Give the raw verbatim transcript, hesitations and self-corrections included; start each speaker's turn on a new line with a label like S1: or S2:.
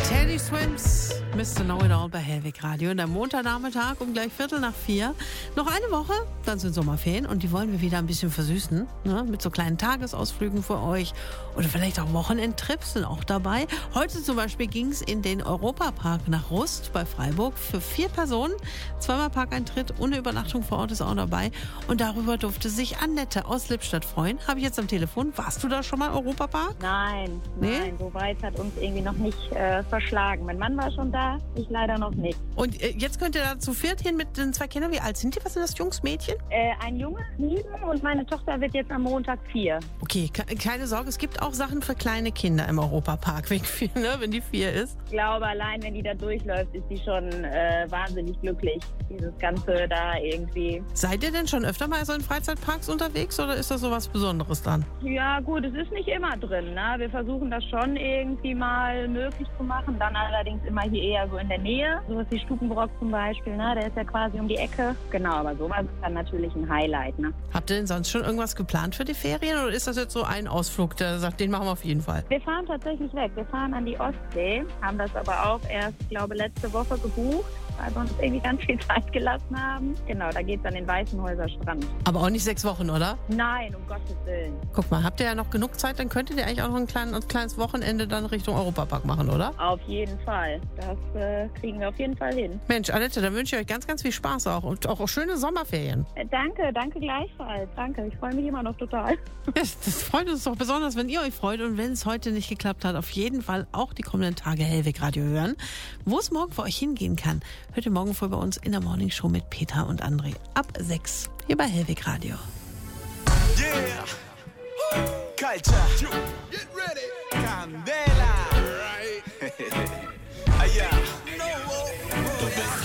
S1: Teddy Swims, Mister Know-It-All bei Hellwig Radio. Und am Montagnachmittag um gleich Viertel nach vier. Noch eine Woche, dann sind Sommerferien und die wollen wir wieder ein bisschen versüßen. Ne? Mit so kleinen Tagesausflügen für euch. Oder vielleicht auch Wochenendtrips sind auch dabei. Heute zum Beispiel ging es in den Europapark nach Rust bei Freiburg für vier Personen. Zweimal Parkeintritt, ohne Übernachtung vor Ort ist auch dabei. Und darüber durfte sich Annette aus Lippstadt freuen. Habe ich jetzt am Telefon. Warst du da schon mal Europapark?
S2: Nein,
S1: Nee?
S2: nein, so weit hat uns irgendwie noch nicht äh, verschlagen. Mein Mann war schon da, ich leider noch nicht.
S1: Und äh, jetzt könnt ihr da zu viert hin mit den zwei Kindern. Wie alt sind die? Was sind das, Jungs, Mädchen?
S2: Äh, ein Junge, sieben, und meine Tochter wird jetzt am Montag vier.
S1: Okay, ke- keine Sorge, es gibt auch Sachen für kleine Kinder im Europapark, wegen vier, ne, wenn die vier ist.
S2: Ich glaube, allein wenn die da durchläuft, ist die schon äh, wahnsinnig glücklich. Dieses Ganze da irgendwie.
S1: Seid ihr denn schon öfter mal so in Freizeitparks unterwegs oder ist das so was Besonderes dann?
S2: Ja gut, es ist nicht immer drin. Ne? Wir versuchen das schon irgendwie mal möglich zu machen. Dann allerdings immer hier eher so in der Nähe. So ist die Stukenbrock zum Beispiel, ne? Der ist ja quasi um die Ecke. Genau, aber sowas ist dann natürlich ein Highlight. Ne?
S1: Habt ihr denn sonst schon irgendwas geplant für die Ferien oder ist das jetzt so ein Ausflug, der sagt, den machen wir auf jeden Fall?
S2: Wir fahren tatsächlich weg. Wir fahren an die Ostsee, haben das aber auch erst, glaube letzte Woche gebucht, weil wir uns irgendwie ganz viel Zeit gelassen haben. Genau, da geht's an den Weißenhäuser Strand.
S1: Aber auch nicht sechs Wochen, oder?
S2: Nein, um Gottes Willen.
S1: Guck mal, habt ihr ja noch genug Zeit, dann könntet ihr eigentlich auch noch ein, klein, ein kleines Wochenende dann Richtung Europapark machen, oder?
S2: Auf jeden Fall. Das äh, kriegen wir auf jeden Fall hin.
S1: Mensch, Annette, dann wünsche ich euch ganz, ganz viel Spaß auch und auch schöne Sommerferien.
S2: Äh, danke, danke gleichfalls. Danke, ich freue mich immer noch total.
S1: Das, das freut uns doch besonders, wenn ihr euch freut. Und wenn es heute nicht geklappt hat, auf jeden Fall auch die kommenden Tage Hellwig Radio hören. Wo es morgen für euch hingehen kann, hört ihr morgen früh bei uns in der Morning Show mit Peter und André. Ab sechs hier bei Hellwig Radio.
S3: Yeah! Culture! Get ready! Candela!